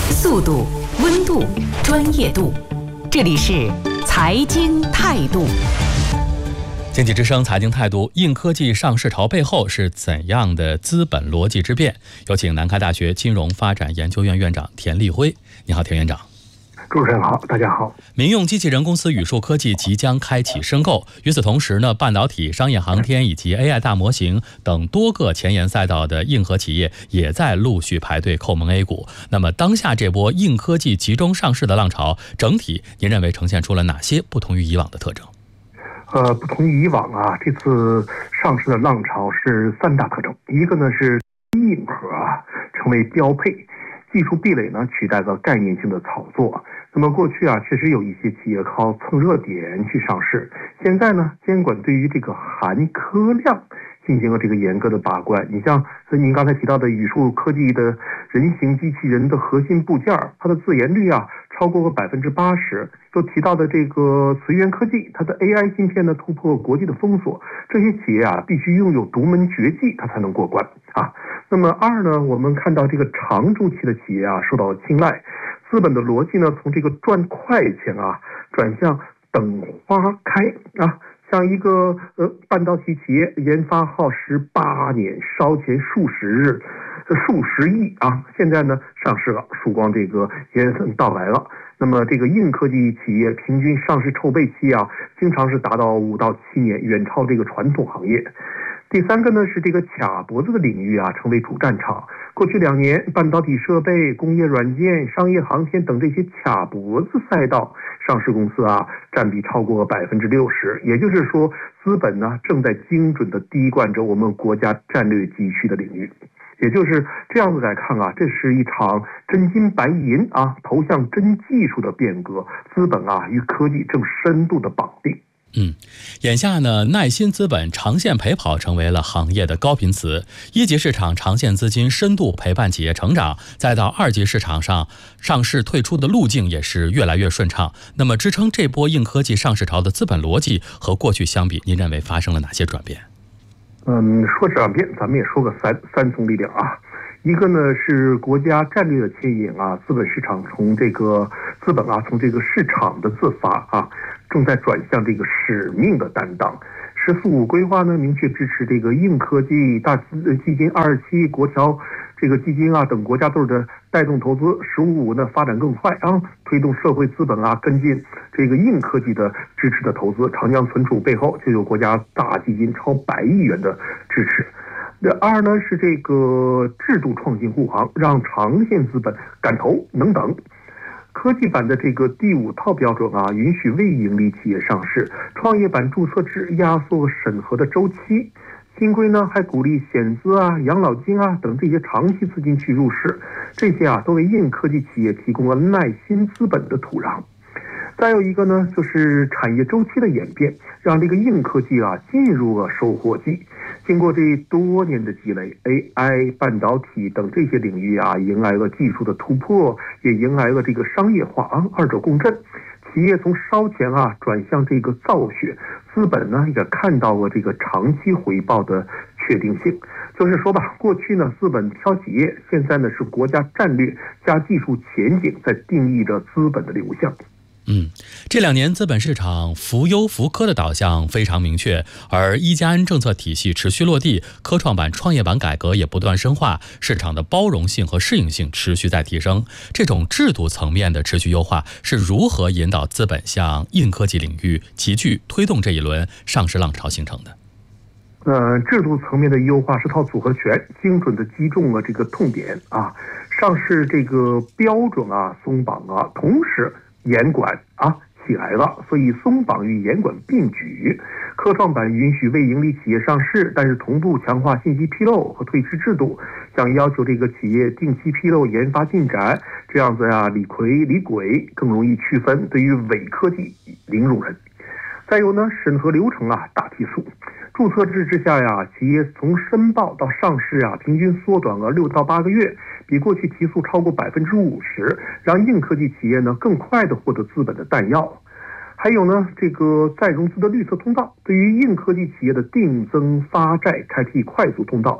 速度、温度、专业度，这里是财经态度。经济之声财经态度，硬科技上市潮背后是怎样的资本逻辑之变？有请南开大学金融发展研究院院长田立辉。你好，田院长。 主持人好，大家好。 民用机器人公司宇树科技即将开启申购。与此同时呢，半导体、商业航天以及 AI 大模型等多个前沿赛道的硬核企业也在陆续排队叩门 A 股。那么当下这波硬科技集中上市的浪潮，整体您认为呈现出了哪些不同于以往的特征？ 不同于以往啊，这次上市的浪潮是3大特征。一个呢是硬核成为标配，技术壁垒呢取代了概念性的炒作。那么过去确实有一些企业靠蹭热点去上市，现在呢，监管对于这个含科量进行了这个严格的把关。你像您刚才提到的宇树科技的人形机器人的核心部件，它的自研率超过了80%。又提到的这个慈源科技，它的 AI 芯片呢突破国际的封锁，这些企业必须拥有独门绝技，它才能过关啊。那么二呢，我们看到这个长周期的企业受到青睐，资本的逻辑呢从这个赚快钱转向等花开像一个半导体企业研发耗时8年，烧钱数十日，数十亿现在呢上市了，曙光这个也到来了。那么这个硬科技企业平均上市筹备期经常是达到5到7年，远超这个传统行业。第三个呢是这个卡脖子的领域成为主战场。过去2年，半导体设备、工业软件、商业航天等这些卡脖子赛道上市公司占比超过60%，也就是说，资本呢正在精准的滴灌着我们国家战略急需的领域。也就是这样子来看这是一场真金白银投向真技术的变革，资本与科技正深度的绑定。 眼下呢，耐心资本长线陪跑成为了行业的高频词。一级市场长线资金深度陪伴企业成长，再到2级市场上上市退出的路径也是越来越顺畅。那么支撑这波硬科技上市潮的资本逻辑和过去相比，您认为发生了哪些转变？ 说转变，咱们也说个三重力量一个呢是国家战略的牵引资本市场从这个资本从这个市场的自发正在转向这个使命的担当。“十四五”规划呢明确支持这个硬科技大基金，27国条这个基金等国家队的带动投资，“15五”呢发展更快推动社会资本跟进这个硬科技的支持的投资。长江存储背后就有国家大基金超100亿元的支持。二呢是这个制度创新护航，让长线资本敢投能等。科技版的这个第5套标准允许未盈利企业上市，创业板注册制压缩审核的周期。新规呢还鼓励险资养老金等这些长期资金去入市，这些都为硬科技企业提供了耐心资本的土壤。再有一个呢就是产业周期的演变，让这个硬科技进入了收获季。经过这多年的积累， AI 半导体等这些领域迎来了技术的突破，也迎来了这个商业化二者共振。企业从烧钱转向这个造血，资本呢也看到了这个长期回报的确定性。就是说吧，过去呢资本挑企业，现在呢是国家战略加技术前景在定义着资本的流向。 这2年资本市场扶优扶科的导向非常明确，而1+N政策体系持续落地，科创板、创业板改革也不断深化，市场的包容性和适应性持续在提升。这种制度层面的持续优化是如何引导资本向硬科技领域集聚，推动这一轮上市浪潮形成的？ 制度层面的优化是套组合拳，精准的击中了这个痛点上市这个标准松绑同时严管起来了，所以松绑与严管并举。科创板允许未盈利企业上市，但是同步强化信息披露和退市制度，想要求这个企业定期披露研发进展，这样子李逵李鬼更容易区分，对于伪科技零容忍。再有呢，审核流程大提速。注册制之下企业从申报到上市平均缩短了6到8个月，比过去提速超过50%，让硬科技企业呢更快的获得资本的弹药。还有呢，这个再融资的绿色通道，对于硬科技企业的定增发债开辟快速通道。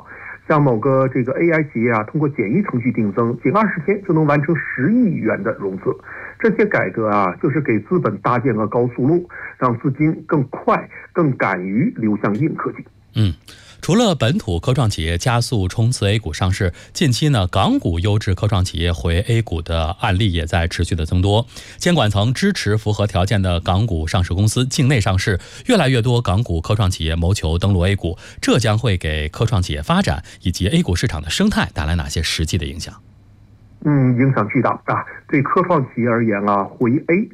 像某个这个 AI 企业啊，通过简易程序定增，仅20天就能完成10亿元的融资。这些改革啊，就是给资本搭建了高速路，让资金更快、更敢于流向硬科技。 除了本土科创企业加速冲刺 A 股上市，近期呢，港股优质科创企业回 A 股的案例也在持续的增多。监管层支持符合条件的港股上市公司境内上市，越来越多港股科创企业谋求登陆 A 股，这将会给科创企业发展以及 A 股市场的生态带来哪些实际的影响？ 影响巨大啊！对科创企业而言啊，回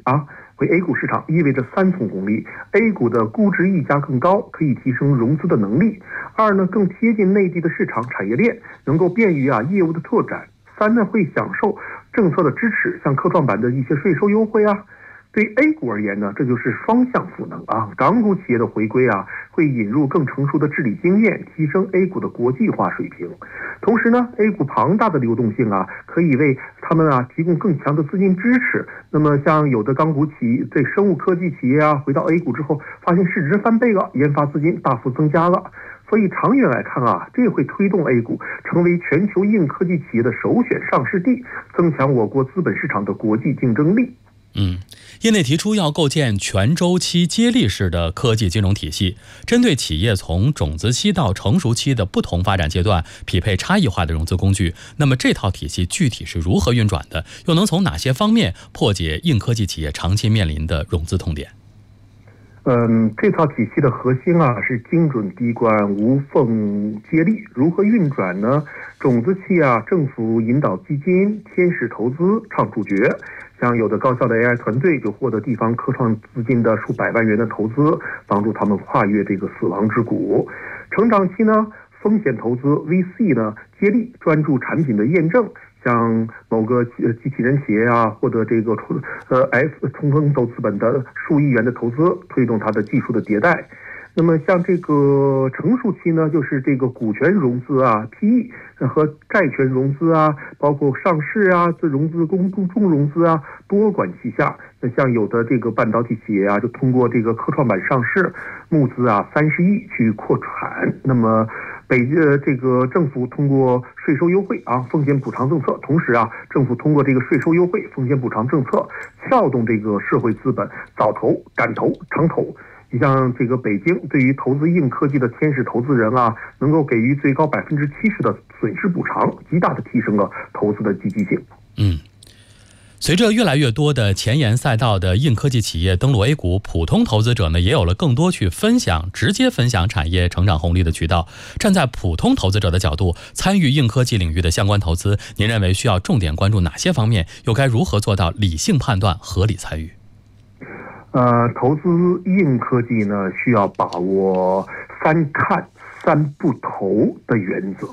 A 股市场意味着3重红利：A 股的估值溢价更高，可以提升融资的能力；2呢，更贴近内地的市场产业链，能够便于业务的拓展；3呢，会享受政策的支持，像科创板的一些税收优惠啊。对 A 股而言呢，这就是双向赋能啊！港股企业的回归啊，会引入更成熟的治理经验，提升 A 股的国际化水平。同时呢 ，A 股庞大的流动性啊，可以为他们提供更强的资金支持。那么，像有的港股这生物科技企业啊，回到 A 股之后，发现市值翻倍了，研发资金大幅增加了。所以长远来看啊，这会推动 A 股成为全球硬科技企业的首选上市地，增强我国资本市场的国际竞争力。 业内提出要构建全周期接力式的科技金融体系，针对企业从种子期到成熟期的不同发展阶段，匹配差异化的融资工具。那么这套体系具体是如何运转的？又能从哪些方面破解硬科技企业长期面临的融资痛点？ 这套体系的核心啊是精准滴灌、无缝接力。如何运转呢？种子期啊，政府引导基金、天使投资唱主角。像有的高校的 AI 团队就获得地方科创资金的数百万元的投资，帮助他们跨越这个死亡之谷。成长期呢，风险投资 VC 呢接力专注产品的验证，像某个机器人企业啊，获得这个冲锋走资本的数亿元的投资，推动它的技术的迭代。那么像这个成熟期呢，就是这个股权融资啊 PE 和债权融资啊，包括上市啊，这融资公众融资啊，多管齐下。那像有的这个半导体企业啊，就通过这个科创板上市，募资30亿去扩产。那么这个政府通过税收优惠风险补偿政策，同时政府通过这个税收优惠、风险补偿政策，撬动这个社会资本早投、敢投、长投。你像这个北京对于投资硬科技的天使投资人能够给予最高70%的损失补偿，极大的提升了投资的积极性。 随着越来越多的前沿赛道的硬科技企业登陆 A 股，普通投资者呢也有了更多去直接分享产业成长红利的渠道。站在普通投资者的角度，参与硬科技领域的相关投资，您认为需要重点关注哪些方面？又该如何做到理性判断、合理参与？ 投资硬科技呢，需要把握3看3不投的原则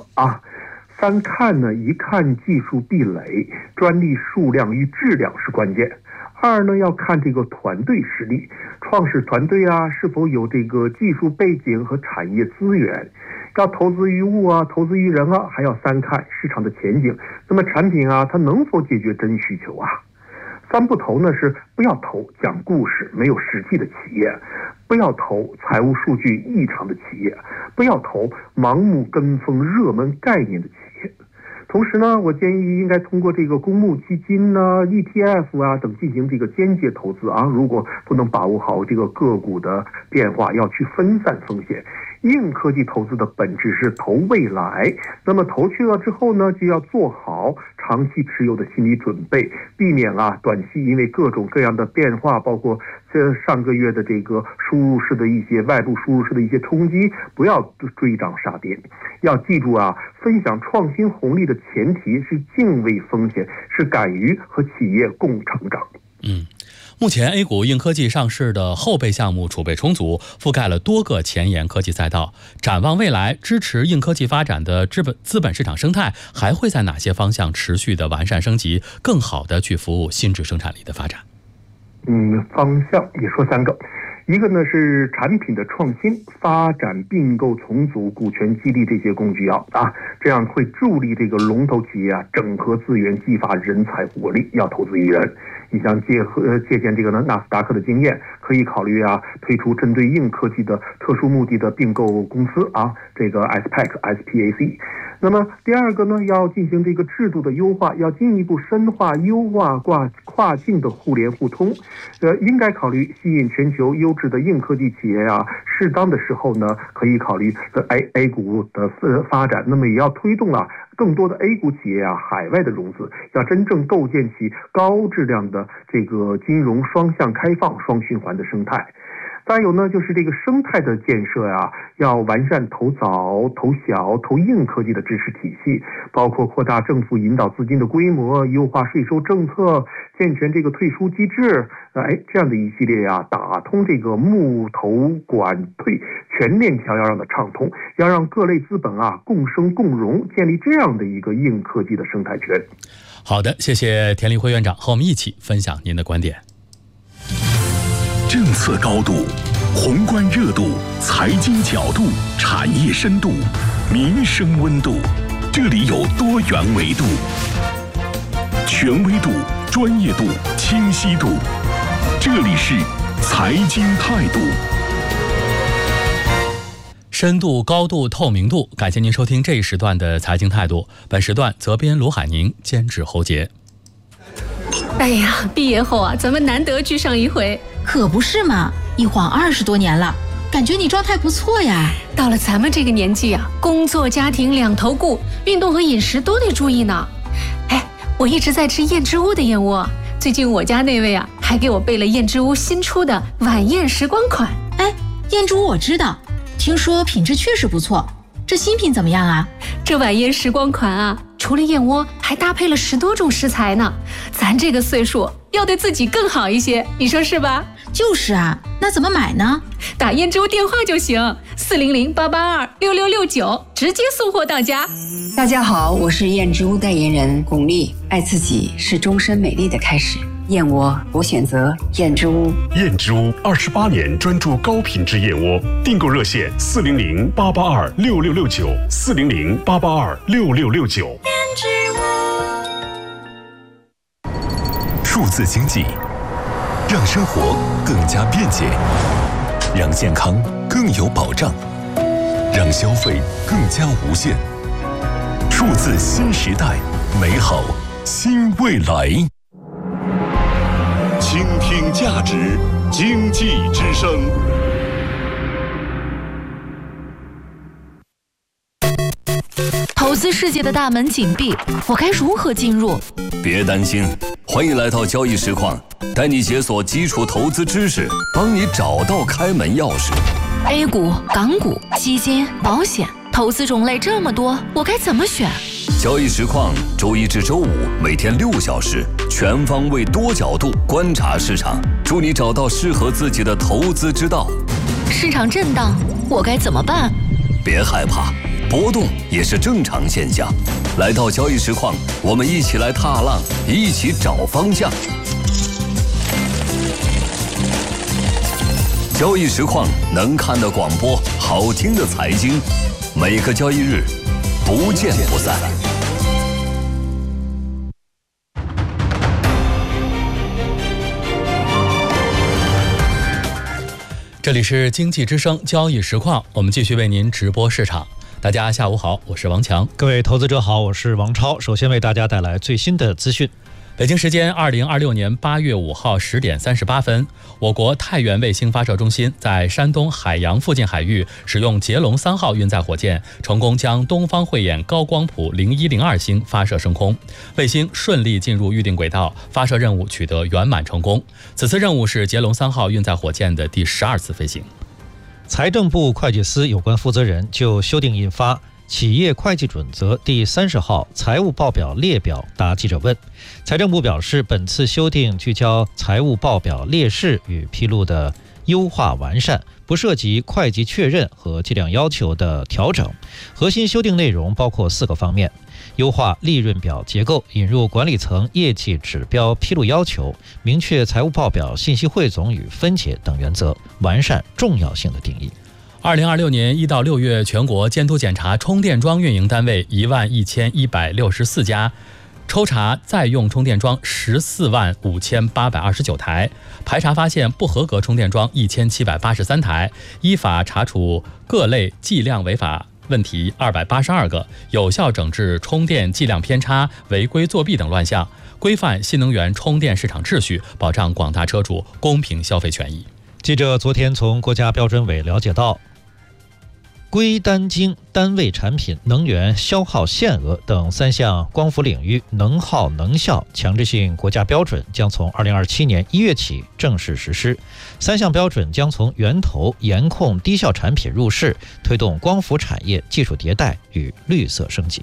3看呢，一看技术壁垒，专利数量与质量是关键。2呢，要看这个团队实力，创始团队是否有这个技术背景和产业资源。要投资于物投资于人还要3看市场的前景。那么产品它能否解决真需求3不投呢，是不要投讲故事没有实际的企业，不要投财务数据异常的企业，不要投盲目跟风热门概念的企业。同时呢，我建议应该通过这个公募基金ETF等进行这个间接投资如果不能把握好这个个股的变化，要去分散风险。硬科技投资的本质是投未来，那么投去了之后呢，就要做好长期持有的心理准备，避免短期因为各种各样的变化，包括上个月的这个输入式的一些外部输入式的一些冲击，不要追涨杀跌。要记住分享创新红利的前提是敬畏风险，是敢于和企业共成长。 目前 A 股硬科技上市的后备项目储备充足，覆盖了多个前沿科技赛道。展望未来，支持硬科技发展的资本市场生态还会在哪些方向持续的完善升级，更好的去服务新质生产力的发展？ 方向也说3个。一个呢是产品的创新、发展、并购、重组、股权激励这些工具这样会助力这个龙头企业整合资源，激发人才活力，要投资于人。你像借鉴这个纳斯达克的经验，可以考虑推出针对硬科技的特殊目的的并购公司这个 SPAC。 那么第二个呢，要进行这个制度的优化，要进一步深化优化跨境的互联互通。应该考虑吸引全球优质的硬科技企业啊，适当的时候呢，可以考虑A 股的发展。那么也要推动更多的 A 股企业啊海外的融资，要真正构建起高质量的这个金融双向开放、双循环的生态。再有呢，就是这个生态的建设呀，要完善投早、投小、投硬科技的支持体系，包括扩大政府引导资金的规模，优化税收政策，健全这个退出机制，这样的一系列打通这个募投管退全链条要让它畅通，要让各类资本共生共荣，建立这样的一个硬科技的生态圈。 好的，谢谢田立辉院长和我们一起分享您的观点。 政策高度、宏观热度、财经角度、产业深度、民生温度，这里有多元维度，权威度、专业度、清晰度，这里是财经态度。 深度、高度、透明度，感谢您收听这一时段的财经态度。本时段责编卢海宁，监制侯杰。 哎呀，毕业后咱们难得聚上一回。 可不是嘛，一晃20多年了，感觉你状态不错呀。 到了咱们这个年纪工作家庭两头顾，运动和饮食都得注意呢。我一直在吃燕之屋的燕窝，最近我家那位还给我备了燕之屋新出的晚宴时光款。 燕之屋我知道，听说品质确实不错，这新品怎么样啊？ 这晚宴时光款除了燕窝还搭配了10多种食材呢。咱这个岁数要对自己更好一些，你说是吧？ 就是那怎么买呢？ 打燕之屋电话就行，400-882-6669，直接送货到家。 大家好，我是燕之屋代言人巩俐。爱自己是终身美丽的开始，燕窝我选择燕之屋。 燕之屋28年专注高品质燕窝，订购热线400-882-6669，400-882-6669。燕之屋。数字经济让生活更加便捷，让健康更有保障，让消费更加无限。数字新时代，美好新未来。倾听价值，经济之声。 投资世界的大门紧闭，我该如何进入？ 别担心，欢迎来到交易实况，带你解锁基础投资知识，帮你找到开门钥匙。 A 股、港股、基金、保险，投资种类这么多，我该怎么选？ 交易实况周一至周五每天6小时，全方位多角度观察市场，助你找到适合自己的投资之道。 市场震荡，我该怎么办？ 别害怕，波动也是正常现象。来到交易实况，我们一起来踏浪，一起找方向。交易实况能看的广播，好听的财经，每个交易日不见不散。 这里是经济之声交易实况，我们继续为您直播市场。大家下午好，我是王强。 各位投资者好，我是王超。首先为大家带来最新的资讯。 北京时间2026年8月5号10点38分，我国太原卫星发射中心在山东海洋附近海域使用捷龙3号运载火箭，成功将东方慧眼高光谱0102星发射升空，卫星顺利进入预定轨道，发射任务取得圆满成功。此次任务是捷龙3号运载火箭的第12次飞行。 财政部会计司有关负责人就修订印发企业会计准则第30号财务报表列表答记者问。财政部表示，本次修订聚焦财务报表列示与披露的优化完善，不涉及会计确认和计量要求的调整。核心修订内容包括4个方面：优化利润表结构，引入管理层业绩指标披露要求，明确财务报表信息汇总与分解等原则，完善重要性的定义。 2026年1到6月，全国监督检查充电桩运营单位11164家，抽查在用充电桩145829台，排查发现不合格充电桩1783台，依法查处各类计量违法问题282个，有效整治充电计量偏差、违规作弊等乱象，规范新能源充电市场秩序，保障广大车主公平消费权益。 记者昨天从国家标准委了解到，规单经单位产品能源消耗限额等3项光伏领域能耗能效强制性国家标准将从2027年1月起正式实施。3项标准将从源头严控低效产品入市，推动光伏产业技术迭代与绿色升级。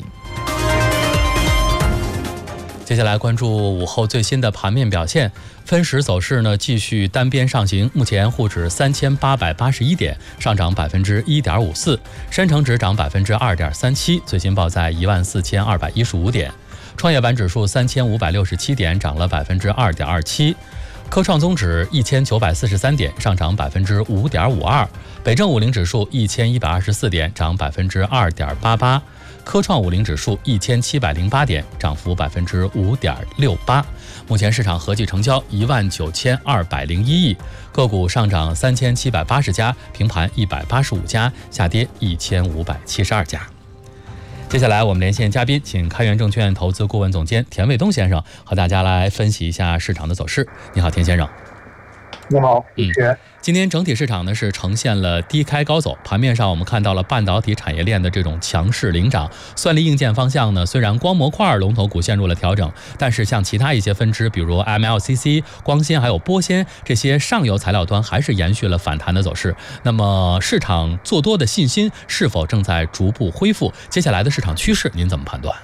接下来关注午后最新的盘面表现，分时走势呢继续单边上行，目前沪指3881点，上涨1.54%，深成指涨2.37%，最新报在14215点，创业板指数3567点，涨了2.27%。科创综指1943点，上涨5.52%，北证50指数1124点，涨2.88%，科创50指数1708点，涨幅5.68%。目前市场合计成交19201亿，个股上涨3780家，平盘185家，下跌1572家。接下来我们连线嘉宾，请开源证券投资顾问总监田卫东先生和大家来分析一下市场的走势。你好，田先生。 你好， 今天整体市场呢是呈现了低开高走，盘面上我们看到了半导体产业链的这种强势领涨。算力硬件方向呢，虽然光模块龙头股陷入了调整，但是像其他一些分支，比如 MLCC、光纤还有玻纤这些上游材料端，还是延续了反弹的走势。那么市场做多的信心是否正在逐步恢复？接下来的市场趋势您怎么判断？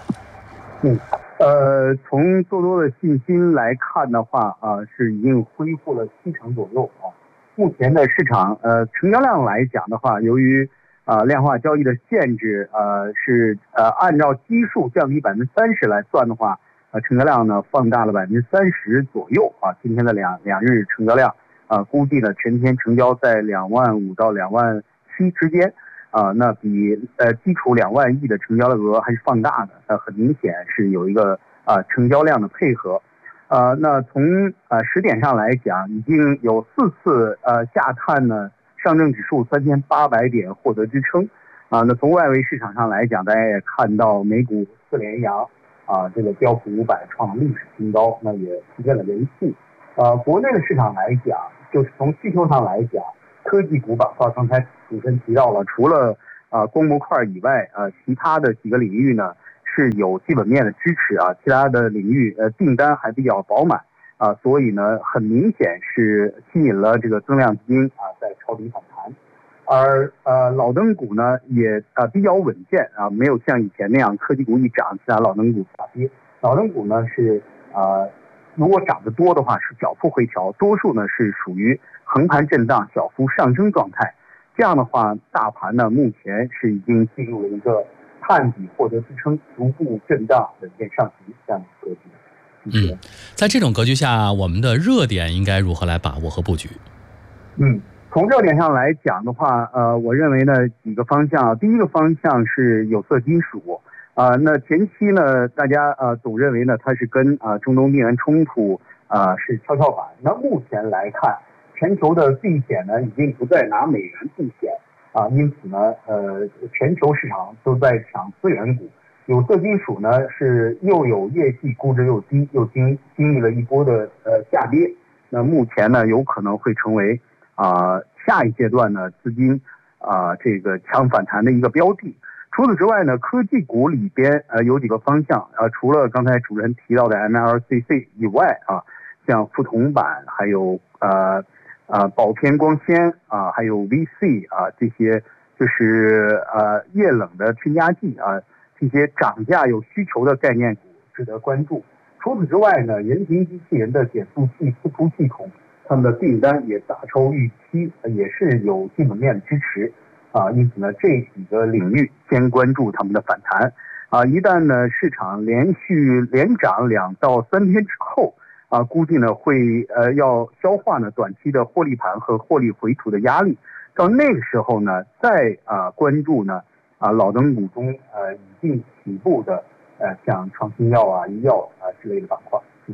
从做多的信心来看的话是已经恢复了70%左右啊。目前的市场成交量来讲的话，由于量化交易的限制是按照基数降低30%来算的话，成交量呢放大了30%左右啊。今天的两日成交量估计呢全天成交在25000到27000之间。那比基础2万亿的成交的额还是放大的，很明显是有一个成交量的配合。那从时点上来讲，已经有4次下探呢，上证指数3800点获得支撑。那从外围市场上来讲，大家也看到美股4连阳这个标普500创历史新高，那也实现了连续。国内的市场来讲，就是从需求上来讲，科技股板块刚才主持人提到了，除了光模块以外，其他的几个领域呢是有基本面的支持其他的领域订单还比较饱满所以呢很明显是吸引了这个增量资金在抄底反弹。而老灯股呢也比较稳健没有像以前那样科技股一涨，其他老灯股下跌。老灯股呢是如果涨得多的话是小幅回调，多数呢是属于横盘震荡小幅上升状态。这样的话，大盘呢目前是已经进入了一个探底获得支撑，逐步震荡稳健上行这样的格局。 在这种格局下，我们的热点应该如何来把握和布局？ 从热点上来讲的话，我认为呢几个方向。第一个方向是有色金属。那前期呢，大家总认为呢它是跟中东地缘冲突是跷跷板。那目前来看，全球的避险呢已经不再拿美元避险因此呢全球市场都在抢资源股。有色金属呢是又有业绩估值又低，又经历了一波的下跌。那目前呢有可能会成为下一阶段呢资金这个抢反弹的一个标的。除此之外呢，科技股里边有几个方向除了刚才主持人提到的 MLCC 以外像富铜板，还有宝天光纤还有 VC 这些就是液冷的添加剂这些涨价有需求的概念股值得关注。除此之外呢，人形机器人的减速器、伺服系统，他们的订单也大超预期，也是有基本面的支持因此呢，这几个领域先关注他们的反弹一旦呢市场连续连涨2到3天之后估计呢会要消化呢短期的获利盘和获利回吐的压力。到那个时候呢，再关注呢老灯股中已经起步的像创新药医药之类的板块。主持人。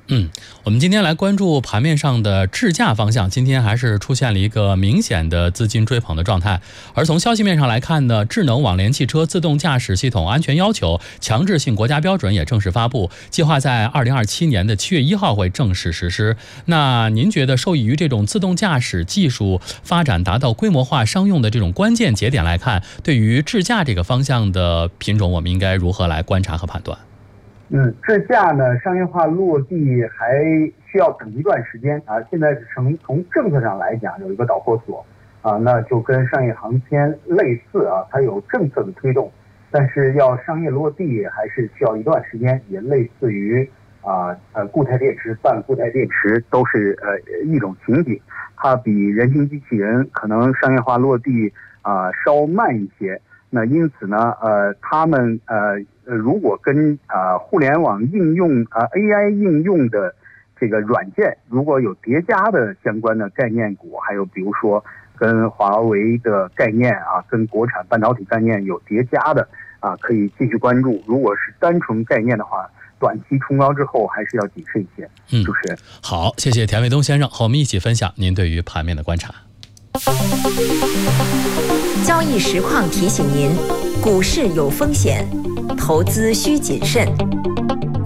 我们今天来关注盘面上的智驾方向，今天还是出现了一个明显的资金追捧的状态。而从消息面上来看呢，智能网联汽车自动驾驶系统安全要求强制性国家标准也正式发布，计划在2027年的7月1号会正式实施。那您觉得受益于这种自动驾驶技术发展达到规模化商用的这种关键节点来看，对于智驾这个方向的品种，我们应该如何来观察和判断？ 智驾呢，商业化落地还需要等一段时间啊。现在是从政策上来讲有一个导火索啊，那就跟商业航天类似啊，它有政策的推动，但是要商业落地还是需要一段时间，也类似于固态电池、半固态电池都是一种情景，它比人形机器人可能商业化落地稍慢一些。那因此呢，他们如果跟互联网应用AI 应用的这个软件如果有叠加的相关的概念股，还有比如说跟华为的概念跟国产半导体概念有叠加的可以继续关注。如果是单纯概念的话，短期冲高之后还是要谨慎一些。主持人， 好，谢谢田卫东先生和我们一起分享您对于盘面的观察。 交易实况提醒您，股市有风险，投资需谨慎。